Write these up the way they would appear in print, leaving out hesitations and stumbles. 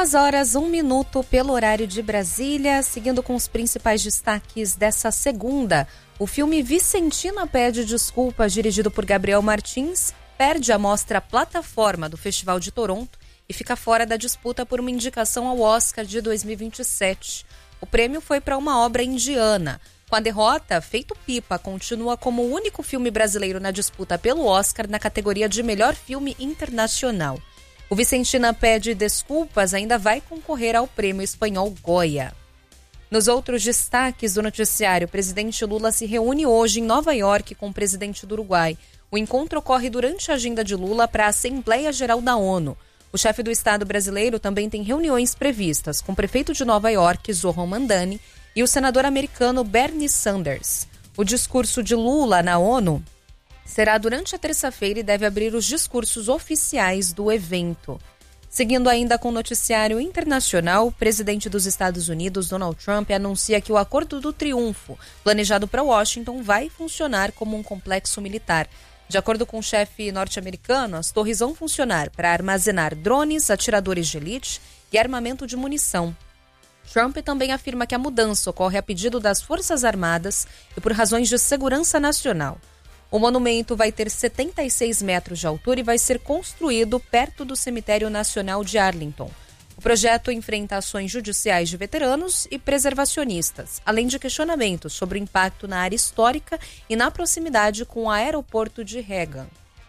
2h01 pelo horário de Brasília. Seguindo com os principais destaques dessa segunda, o filme Vicentina Pede Desculpas, dirigido por Gabriel Martins, perde a mostra Plataforma do Festival de Toronto e fica fora da disputa por uma indicação ao Oscar de 2027. O prêmio foi para uma obra indiana. Com a derrota, Feito Pipa continua como o único filme brasileiro na disputa pelo Oscar na categoria de melhor filme internacional. O Vicentina Pede Desculpas ainda vai concorrer ao prêmio espanhol Goya. Nos outros destaques do noticiário, o presidente Lula se reúne hoje em Nova York com o presidente do Uruguai. O encontro ocorre durante a agenda de Lula para a Assembleia Geral da ONU. O chefe do Estado brasileiro também tem reuniões previstas com o prefeito de Nova York, Zohran Mamdani, e o senador americano Bernie Sanders. O discurso de Lula na ONU será durante a terça-feira e deve abrir os discursos oficiais do evento. Seguindo ainda com o noticiário internacional, o presidente dos Estados Unidos, Donald Trump, anuncia que o Acordo do Triunfo, planejado para Washington, vai funcionar como um complexo militar. De acordo com o chefe norte-americano, as torres vão funcionar para armazenar drones, atiradores de elite e armamento de munição. Trump também afirma que a mudança ocorre a pedido das Forças Armadas e por razões de segurança nacional. O monumento vai ter 76 metros de altura e vai ser construído perto do Cemitério Nacional de Arlington. O projeto enfrenta ações judiciais de veteranos e preservacionistas, além de questionamentos sobre o impacto na área histórica e na proximidade com o aeroporto de Reagan.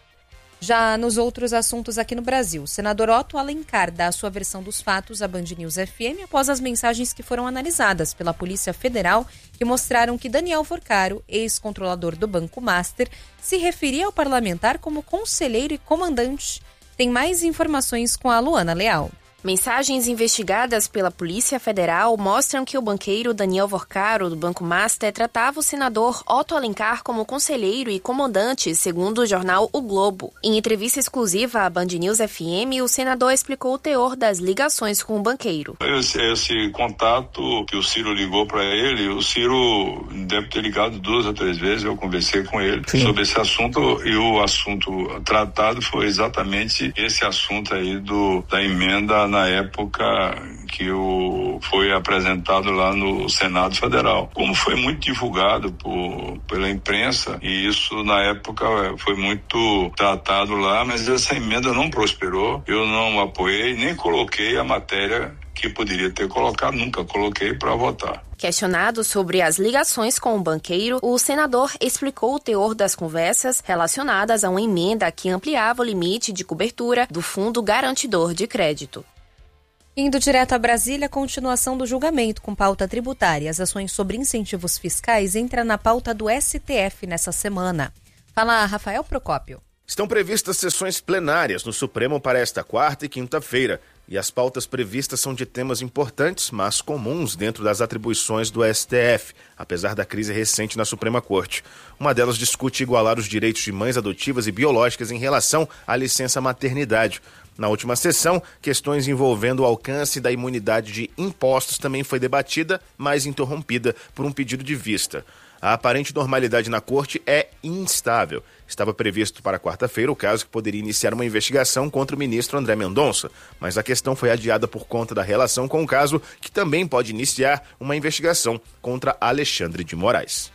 Já nos outros assuntos aqui no Brasil, o senador Otto Alencar dá a sua versão dos fatos à Band News FM após as mensagens que foram analisadas pela Polícia Federal que mostraram que Daniel Forcaro, ex-controlador do Banco Master, se referia ao parlamentar como conselheiro e comandante. Tem mais informações com a Luana Leal. Mensagens investigadas pela Polícia Federal mostram que o banqueiro Daniel Forcaro, do Banco Master, tratava o senador Otto Alencar como conselheiro e comandante, segundo o jornal O Globo. Em entrevista exclusiva à Band News FM, o senador explicou o teor das ligações com o banqueiro. Esse contato que o Ciro ligou para ele, o Ciro deve ter ligado 2 ou 3 vezes, eu conversei com ele sobre esse assunto, e o assunto tratado foi exatamente esse assunto aí da emenda na época que foi apresentado lá no Senado Federal. Como foi muito divulgado pela imprensa, e isso na época foi muito tratado lá, mas essa emenda não prosperou, eu não apoiei, nem coloquei a matéria que poderia ter colocado, nunca coloquei para votar. Questionado sobre as ligações com o banqueiro, o senador explicou o teor das conversas relacionadas a uma emenda que ampliava o limite de cobertura do Fundo Garantidor de Crédito. Indo direto a Brasília, a continuação do julgamento com pauta tributária. As ações sobre incentivos fiscais entram na pauta do STF nessa semana. Fala, Rafael Procópio. Estão previstas sessões plenárias no Supremo para esta quarta e quinta-feira. E as pautas previstas são de temas importantes, mas comuns dentro das atribuições do STF, apesar da crise recente na Suprema Corte. Uma delas discute igualar os direitos de mães adotivas e biológicas em relação à licença maternidade. Na última sessão, questões envolvendo o alcance da imunidade de impostos também foi debatida, mas interrompida por um pedido de vista. A aparente normalidade na corte é instável. Estava previsto para quarta-feira o caso que poderia iniciar uma investigação contra o ministro André Mendonça, mas a questão foi adiada por conta da relação com o caso, que também pode iniciar uma investigação contra Alexandre de Moraes.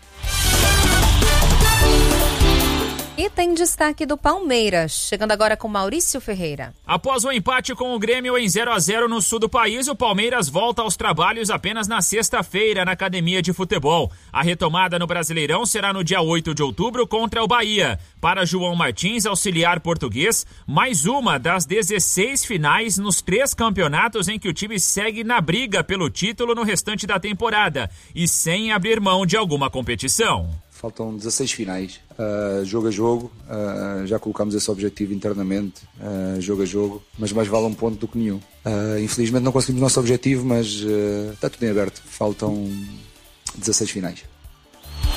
E tem destaque do Palmeiras, chegando agora com Maurício Ferreira. Após o empate com o Grêmio em 0-0 no sul do país, o Palmeiras volta aos trabalhos apenas na sexta-feira na Academia de Futebol. A retomada no Brasileirão será no dia 8 de outubro contra o Bahia. Para João Martins, auxiliar português, mais uma das 16 finais nos 3 campeonatos em que o time segue na briga pelo título no restante da temporada e sem abrir mão de alguma competição. Faltam 16 finais, jogo a jogo, já colocámos esse objetivo internamente, jogo a jogo, mas mais vale um ponto do que nenhum. Infelizmente não conseguimos o nosso objetivo, mas está tudo em aberto, faltam 16 finais.